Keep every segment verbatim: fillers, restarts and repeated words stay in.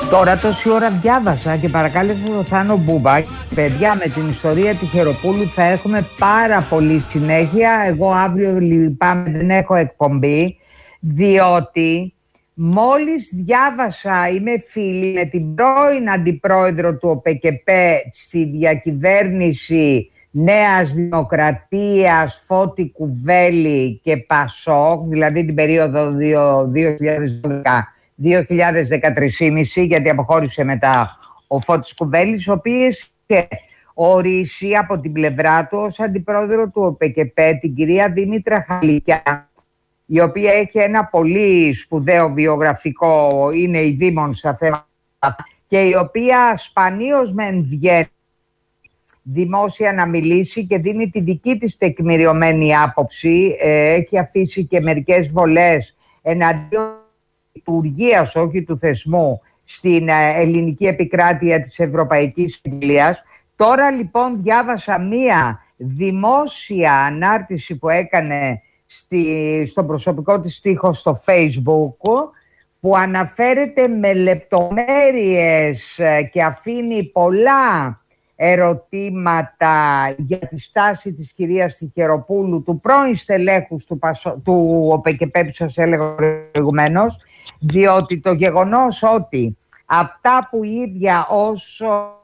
Τώρα τόση ώρα διάβασα και παρακάλεσα τον Θάνο Μπούμπα. Παιδιά, με την ιστορία του Χεροπούλου θα έχουμε πάρα πολύ συνέχεια. Εγώ αύριο λυπάμαι, δεν έχω εκπομπή, διότι μόλις διάβασα, είμαι φίλη με την πρώην αντιπρόεδρο του ΟΠΕΚΕΠΕ στη διακυβέρνηση Νέας Δημοκρατίας, Φώτη Κουβέλη και Πασόκ, δηλαδή την περίοδο δύο χιλιάδες δώδεκα δύο χιλιάδες δεκατρία, γιατί αποχώρησε μετά ο Φώτης Κουβέλης, ο οποίος είχε ορίσει από την πλευρά του ως αντιπρόεδρο του ΟΠΕΚΕΠΕ την κυρία Δήμητρα Χαλικιά, η οποία έχει ένα πολύ σπουδαίο βιογραφικό, είναι η δήμον στα θέματα, και η οποία σπανίως μεν βγαίνει δημόσια να μιλήσει και δίνει τη δική της τεκμηριωμένη άποψη. Ε, έχει αφήσει και μερικές βολές εναντίον λειτουργίας, όχι του θεσμού, στην ελληνική επικράτεια της Ευρωπαϊκής Αγγλίας. Τώρα λοιπόν διάβασα μία δημόσια ανάρτηση που έκανε στη, στον προσωπικό της τοίχο στο Facebook, που αναφέρεται με λεπτομέρειες και αφήνει πολλά ερωτήματα για τη στάση της κυρίας Τυχεροπούλου, του πρώην στελέχους του, του ΟΠΕΚΕΠΕ που σας έλεγα προηγουμένως, διότι το γεγονός ότι αυτά που η ίδια ως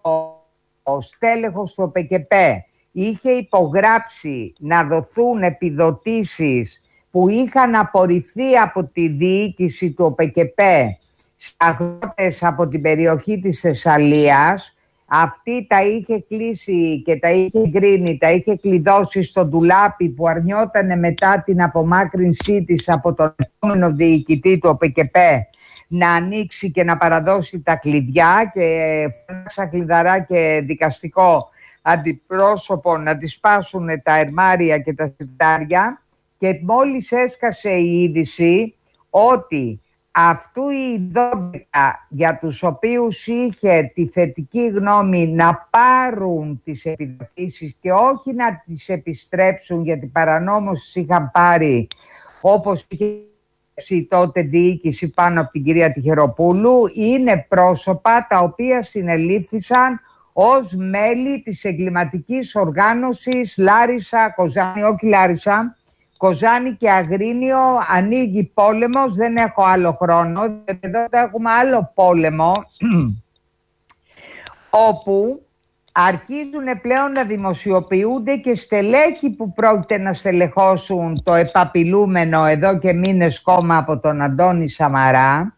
ο στέλεχος του ΟΠΕΚΕΠΕ είχε υπογράψει να δοθούν επιδοτήσεις που είχαν απορριφθεί από τη διοίκηση του ΟΠΕΚΕΠΕ σε αγρότες από την περιοχή της Θεσσαλίας, αυτή τα είχε κλείσει και τα είχε γκρίνει, τα είχε κλειδώσει στο ντουλάπι που αρνιότανε μετά την απομάκρυνσή της από τον επόμενο διοικητή του ΟΠΕΚΕΠΕ να ανοίξει και να παραδώσει τα κλειδιά, και φώναξα κλειδαρά και δικαστικό αντιπρόσωπο να τις σπάσουν τα ερμάρια και τα σιρτάρια, και μόλις έσκασε η είδηση ότι αυτού οι δώδεκα για τους οποίους είχε τη θετική γνώμη να πάρουν τις επιδοτήσεις και όχι να τις επιστρέψουν, γιατί παρανόμως τις είχαν πάρει, όπως είχε τότε διοίκηση πάνω από την κυρία Τυχεροπούλου, είναι πρόσωπα τα οποία συνελήφθησαν ως μέλη της εγκληματικής οργάνωσης Λάρισα, Κοζάνη, όχι Λάρισα, Κοζάνη και Αγρίνιο. Ανοίγει πόλεμος, δεν έχω άλλο χρόνο, εδώ έχουμε άλλο πόλεμο, όπου αρχίζουν πλέον να δημοσιοποιούνται και στελέχη που πρόκειται να στελεχώσουν το επαπειλούμενο εδώ και μήνες κόμμα από τον Αντώνη Σαμαρά,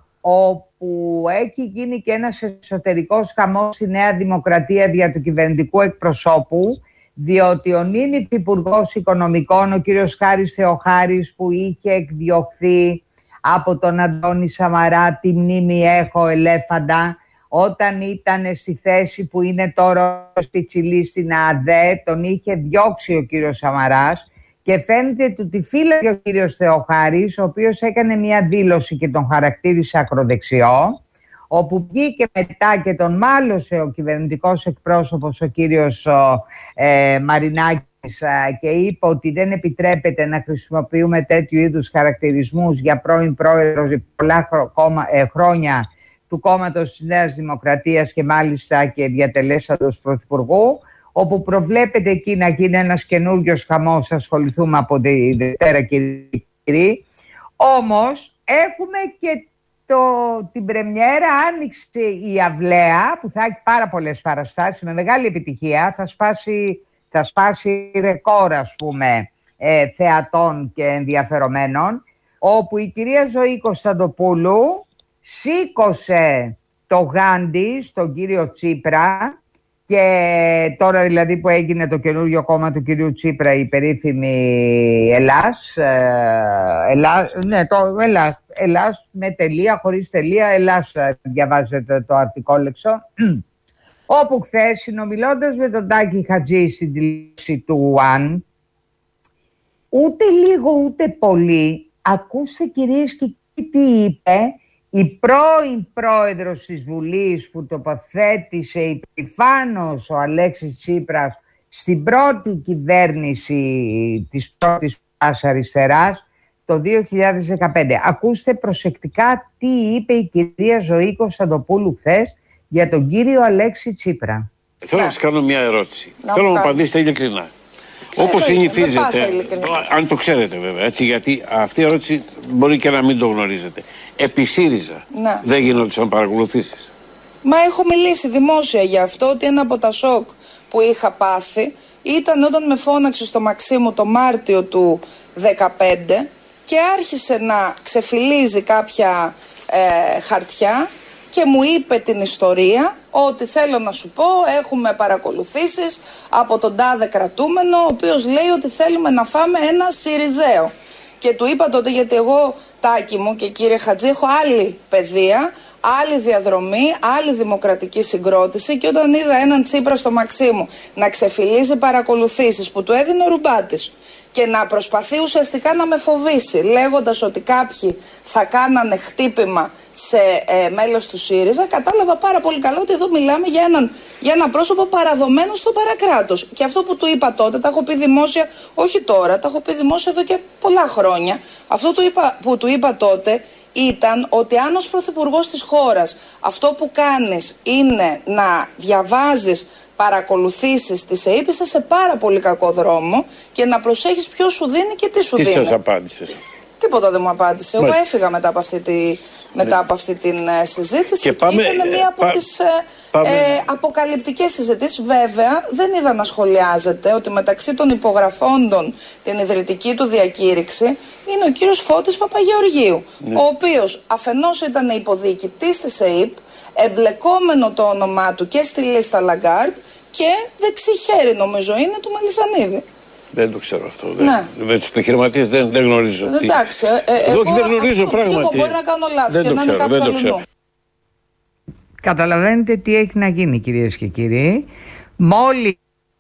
όπου έχει γίνει και ένας εσωτερικός χαμός στη Νέα Δημοκρατία δια του κυβερνητικού εκπροσώπου, διότι ο νυν Υφυπουργός Οικονομικών, ο κύριος Χάρης Θεοχάρης, που είχε εκδιωχθεί από τον Αντώνη Σαμαρά, τη μνήμη έχω ελέφαντα, όταν ήταν στη θέση που είναι τώρα ο Σπιτσιλής στην ΑΔΕ, τον είχε διώξει ο κύριος Σαμαράς, και φαίνεται του τη φύλαγε ο κύριος Θεοχάρης, ο οποίος έκανε μια δήλωση και τον χαρακτήρισε ακροδεξιό, όπου βγήκε μετά και τον μάλωσε ο κυβερνητικός εκπρόσωπος, ο κύριος ε, Μαρινάκης, ε, και είπε ότι δεν επιτρέπεται να χρησιμοποιούμε τέτοιου είδους χαρακτηρισμούς για πρώην πρόεδρος πολλά χρο, ε, χρόνια του κόμματος της Νέας Δημοκρατίας και μάλιστα και διατελέσαντος πρωθυπουργού, όπου προβλέπεται εκεί να γίνει ένας καινούριος χαμός, ασχοληθούμε από τη Δευτέρα, κύριοι. Όμως έχουμε και το, την πρεμιέρα, άνοιξε η Αυλαία, που θα έχει πάρα πολλές παραστάσεις με μεγάλη επιτυχία, θα σπάσει, θα σπάσει ρεκόρ, ας πούμε, ε, θεατών και ενδιαφερομένων, όπου η κυρία Ζωή Κωνσταντοπούλου σήκωσε το γάντι στον κύριο Τσίπρα, και τώρα δηλαδή που έγινε το καινούριο κόμμα του κυρίου Τσίπρα, η περίφημη Ελλάς, Ελλάς, ναι, το Ελλάς, Ελλάς με τελεία, χωρίς τελεία, Ελλάς διαβάζετε το αρτικόλεξο, όπου χθες, συνομιλώντας με τον Τάκη Χατζή στην τηλεόραση του One, ούτε λίγο ούτε πολύ, ακούστε κυρίες και κύριοι τι είπε η πρώην πρόεδρος της Βουλής, που τοποθέτησε υπερηφάνος ο Αλέξης Τσίπρας στην πρώτη κυβέρνηση της πρώτης αριστεράς, το δύο χιλιάδες δεκαπέντε. Ακούστε προσεκτικά τι είπε η κυρία Ζωή Κωνσταντοπούλου χθες για τον κύριο Αλέξη Τσίπρα. Θέλω να σας κάνω μια ερώτηση. Να Θέλω να απαντήσετε ειλικρινά. Ε, Όπως συνηθίζεται, αν το ξέρετε βέβαια, έτσι, γιατί αυτή η ερώτηση μπορεί και να μην το γνωρίζετε. Επί ΣΥΡΙΖΑ ναι. δεν γινόντουσαν παρακολουθήσεις? Μα έχω μιλήσει δημόσια για αυτό, ότι ένα από τα σοκ που είχα πάθει ήταν όταν με φώναξε στο Μαξίμου το Μάρτιο του δεκαπέντε και άρχισε να ξεφυλίζει κάποια ε, χαρτιά και μου είπε την ιστορία ότι θέλω να σου πω, έχουμε παρακολουθήσεις από τον τάδε κρατούμενο, ο οποίος λέει ότι θέλουμε να φάμε ένα Σιριζέο. Και του είπα τότε, γιατί εγώ, Τάκη μου και κύριε Χατζή, έχω άλλη παιδεία, άλλη διαδρομή, άλλη δημοκρατική συγκρότηση, και όταν είδα έναν Τσίπρα στο Μαξίμου να ξεφυλίζει παρακολουθήσεις που του έδινε ο Ρουμπάτης και να προσπαθεί ουσιαστικά να με φοβήσει, λέγοντας ότι κάποιοι θα κάνανε χτύπημα σε ε, μέλος του ΣΥΡΙΖΑ, κατάλαβα πάρα πολύ καλά ότι εδώ μιλάμε για, έναν, για ένα πρόσωπο παραδομένο στο παρακράτος. Και αυτό που του είπα τότε, τα έχω πει δημόσια, όχι τώρα, τα έχω πει δημόσια εδώ και πολλά χρόνια. Αυτό του είπα, που του είπα τότε ήταν ότι αν ως πρωθυπουργός της χώρας αυτό που κάνεις είναι να διαβάζεις παρακολουθήσεις της ΕΥΠ, είσαι σε πάρα πολύ κακό δρόμο, και να προσέχεις ποιος σου δίνει και τι σου τι δίνει. Τι σας απάντησες? Τίποτα δεν μου απάντησε. Εγώ έφυγα μετά από αυτή, τη, μετά ναι. από αυτή την uh, συζήτηση. Και πάμε, ήταν μία από πά, τις uh, uh, αποκαλυπτικές συζητήσεις. Βέβαια, δεν είδα να σχολιάζεται ότι μεταξύ των υπογραφώντων την ιδρυτική του διακήρυξη είναι ο κύριος Φώτης Παπαγεωργίου, ναι. ο οποίος αφενός ήταν υποδιοικητής της ΕΥΠ, εμπλεκόμενο το όνομά του και στη λίστα Λαγκάρτ, και δεξιχέρι νομίζω είναι του Μελισανίδη. Δεν το ξέρω αυτό. Ναι. Δεν, με τους επιχειρηματίες δεν, δεν γνωρίζω. Εντάξει. Ε, ε, εγώ δεν γνωρίζω πράγματι. Εγώ μπορεί να κάνω λάθος και να είναι κάποιο αλλού. Καταλαβαίνετε τι έχει να γίνει, κυρίες και κύριοι. Μόλις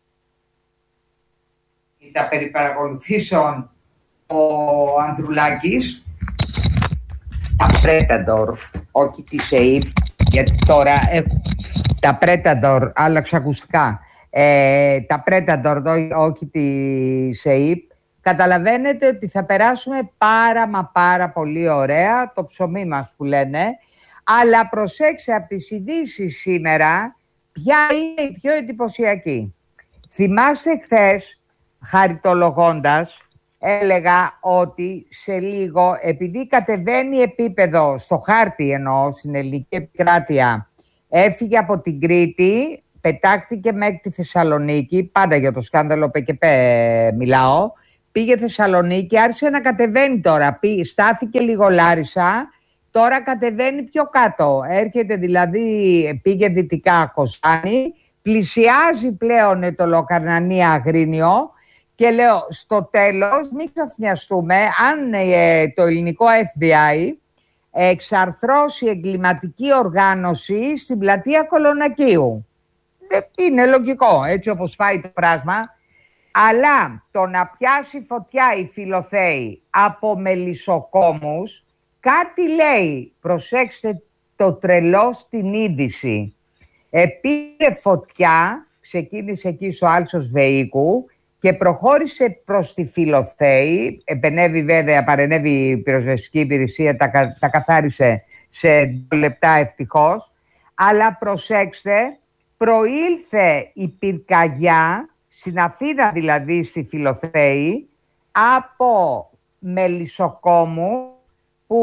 τα περί παρακολουθήσεων ο Ανδρουλάκης, τα Πρέταντορ, όχι τη ΕΥΠ, γιατί τώρα έχω τα Πρέταντορ, άλλαξα ακουστικά. Ε, τα Predator, όχι τη ΣΕΙΠ, καταλαβαίνετε ότι θα περάσουμε πάρα μα πάρα πολύ ωραία, το ψωμί μας που λένε, αλλά προσέξτε από τις ειδήσεις σήμερα ποια είναι η πιο εντυπωσιακή. Θυμάστε χθες, χαριτολογώντας, έλεγα ότι σε λίγο, επειδή κατεβαίνει επίπεδο στο χάρτη, εννοώ στην ελληνική επικράτεια, έφυγε από την Κρήτη, πετάχτηκε μέχρι τη Θεσσαλονίκη, πάντα για το σκάνδαλο ΠΚΠ μιλάω, πήγε Θεσσαλονίκη, άρχισε να κατεβαίνει τώρα, στάθηκε λίγο Λάρισα, τώρα κατεβαίνει πιο κάτω, έρχεται δηλαδή, πήγε δυτικά Κοζάνη, πλησιάζει πλέον το Λοκαρνανία Αγρίνιο, και λέω στο τέλος μην ξαφνιαστούμε αν ε, το ελληνικό Εφ Μπι Άι εξαρθρώσει εγκληματική οργάνωση στην πλατεία Κολονακίου. Είναι λογικό, έτσι όπως πάει το πράγμα. Αλλά το να πιάσει φωτιά η Φιλοθέη από μελισσοκόμους, κάτι λέει. Προσέξτε το τρελό στην είδηση. Ε, πήρε φωτιά, ξεκίνησε εκεί στο Άλσος Βεΐκου και προχώρησε προς τη Φιλοθέη. Επενέβη βέβαια, παρενέβη η πυροσβεστική υπηρεσία, τα, τα καθάρισε σε δύο λεπτά ευτυχώς. Αλλά προσέξτε, προήλθε η πυρκαγιά, στην Αθήνα δηλαδή, στη Φιλοθέη, από μελισσοκόμου που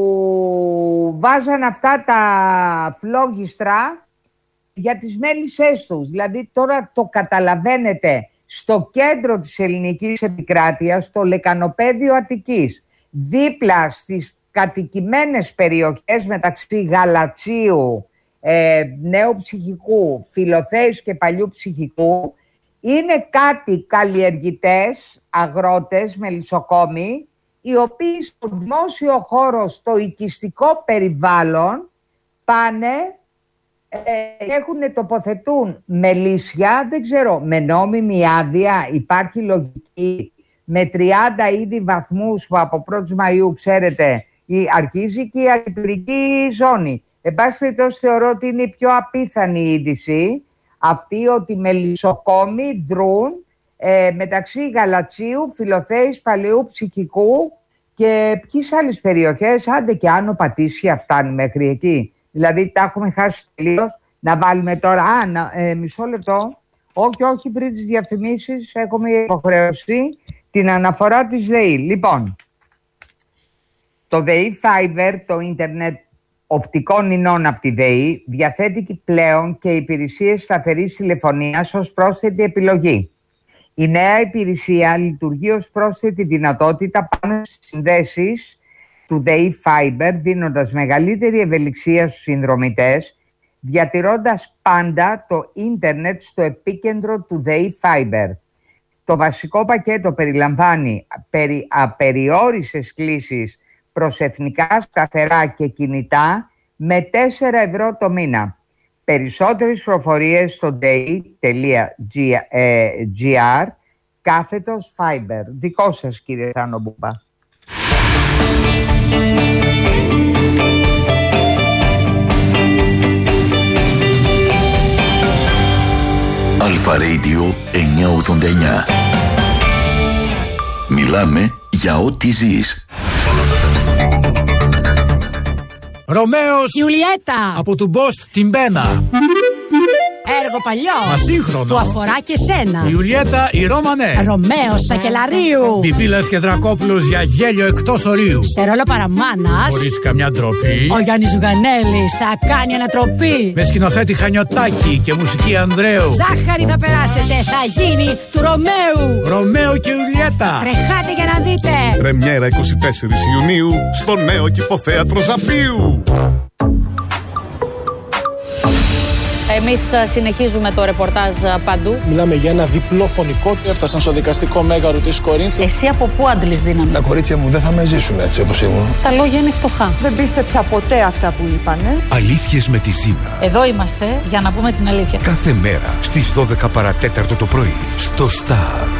βάζαν αυτά τα φλόγιστρα για τις μέλισσές τους. Δηλαδή τώρα το καταλαβαίνετε, στο κέντρο της ελληνικής επικράτειας, στο λεκανοπέδιο Αττικής, δίπλα στις κατοικημένες περιοχές μεταξύ Γαλατσίου, ε, Νέου Ψυχικού, Φιλοθέης και Παλιού Ψυχικού, είναι κάτι καλλιεργητές, αγρότες, μελισσοκόμοι, οι οποίοι στο δημόσιο χώρο, στο οικιστικό περιβάλλον, πάνε, ε, έχουν, τοποθετούν μελίσια, δεν ξέρω, με νόμιμη άδεια, υπάρχει λογική, με τριάντα είδη βαθμούς που από πρώτη Μαΐου, ξέρετε, αρχίζει και η αρχιτεκτονική ζώνη. Εν πάση περιπτώσει, θεωρώ ότι είναι η πιο απίθανη είδηση αυτή, ότι μελισσοκόμοι δρούν ε, μεταξύ Γαλατσίου, Φιλοθέης, Παλαιού Ψυχικού Και ποιες άλλες περιοχές, άντε και Άνω Πατήσια φτάνει μέχρι εκεί. Δηλαδή τα έχουμε χάσει τελείως. Να βάλουμε τώρα, α, να, ε, μισό λεπτό. Όχι, όχι, πριν τις διαφημίσεις έχουμε υποχρεώσει την αναφορά της ΔΕΗ. Λοιπόν, το ΔΕΗ Fiber, το ίντερνετ οπτικών ινών από τη ΔΕΗ, διαθέτει πλέον και υπηρεσίες σταθερής τηλεφωνίας ως πρόσθετη επιλογή. Η νέα υπηρεσία λειτουργεί ως πρόσθετη δυνατότητα πάνω στις συνδέσεις του ΔΕΗ Fiber, δίνοντας μεγαλύτερη ευελιξία στους συνδρομητές, διατηρώντας πάντα το ίντερνετ στο επίκεντρο του ΔΕΗ Fiber. Το βασικό πακέτο περιλαμβάνει περι, απεριόριστες κλήσεις προς εθνικά σταθερά και κινητά με τέσσερα ευρώ το μήνα. Περισσότερες προφορίες στο ντέι τελεία τζι αρ κάθετος Fiber. Δικό σας, κύριε Θάνο Μπούμπα. Αλφα Radio εννιακόσια ογδόντα εννιά. Μιλάμε για ό,τι ζεις. Ρωμαίος Ιουλιέτα από του Μπόστ την Μπένα. Έργο παλιό. Ασύγχρονο. Που αφορά και σένα. Η Ιουλιέτα η Ρώμανε. Ρωμαίος Σακελαρίου. Πιπίλας και Δρακόπουλος για γέλιο εκτός ορίου. Σε ρόλο παραμάνας. Χωρίς καμιά ντροπή. Ο Γιάννης Ζουγανέλης θα κάνει ανατροπή. Με σκηνοθέτη Χανιωτάκη και μουσική Ανδρέου. Ζάχαρη θα περάσετε, θα γίνει του Ρωμαίου. Ρωμαίο και Ιουλιέτα. Τρεχάτε για να δείτε. Πρεμιέρα είκοσι τέσσερις Ιουνίου στο νέο Κηποθέατρο Ζαπίου. Εμείς συνεχίζουμε το ρεπορτάζ παντού. Μιλάμε για ένα διπλό φωνικό. Έφτασαν στο δικαστικό μέγαρο της Κορίνθου. Εσύ από πού αντλείς δύναμη? Τα κορίτσια μου δεν θα με ζήσουν έτσι όπως ήμουν. Τα λόγια είναι φτωχά. Δεν πίστεψα ποτέ αυτά που είπανε. Αλήθειες με τη Ζήνα. Εδώ είμαστε για να πούμε την αλήθεια. Κάθε μέρα στις δώδεκα παρατέταρτο το πρωί στο Star.